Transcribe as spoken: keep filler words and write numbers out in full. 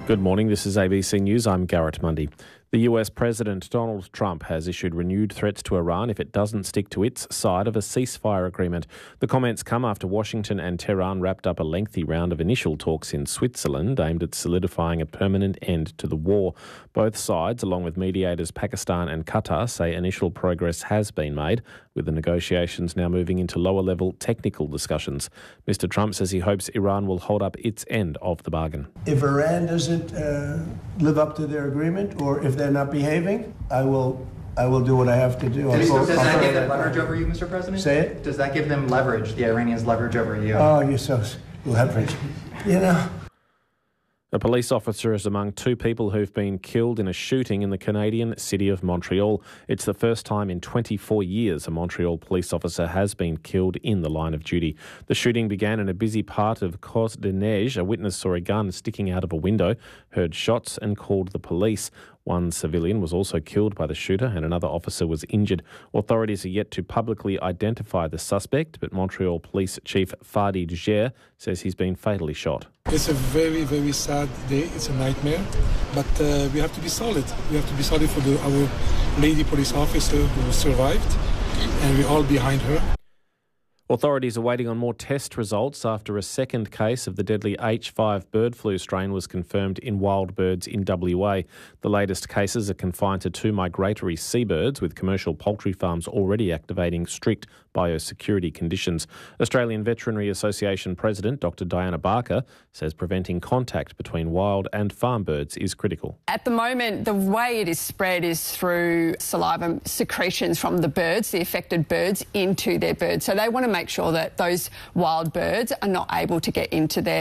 Good morning, this is A B C News. I'm Garrett Mundy. The U S President Donald Trump has issued renewed threats to Iran if it doesn't stick to its side of a ceasefire agreement. The comments come after Washington and Tehran wrapped up a lengthy round of initial talks in Switzerland aimed at solidifying a permanent end to the war. Both sides, along with mediators Pakistan and Qatar, say initial progress has been made, with the negotiations now moving into lower-level technical discussions. Mister Trump says he hopes Iran will hold up its end of the bargain. If Iran doesn't uh, live up to their agreement, or if they're not behaving, I will I will do what I have to do. Does, does that give them leverage over you, Mister President? Say it? Does that give them leverage, the Iranians leverage over you? Oh, you're so leverage. You know... A police officer is among two people who've been killed in a shooting in the Canadian city of Montreal. It's the first time in twenty-four years a Montreal police officer has been killed in the line of duty. The shooting began in a busy part of Côte des Neiges. A witness saw a gun sticking out of a window, heard shots and called the police. One civilian was also killed by the shooter and another officer was injured. Authorities are yet to publicly identify the suspect, but Montreal Police Chief Fadi Duger says he's been fatally shot. It's a very, very sad day. It's a nightmare, but uh, we have to be solid. We have to be solid for the, our lady police officer who survived, and we're all behind her. Authorities are waiting on more test results after a second case of the deadly H five bird flu strain was confirmed in wild birds in W A. The latest cases are confined to two migratory seabirds, with commercial poultry farms already activating strict biosecurity conditions. Australian Veterinary Association President Doctor Diana Barker says preventing contact between wild and farm birds is critical. At the moment, the way it is spread is through saliva secretions from the birds, the affected birds, into their birds. So they want to make sure that those wild birds are not able to get into their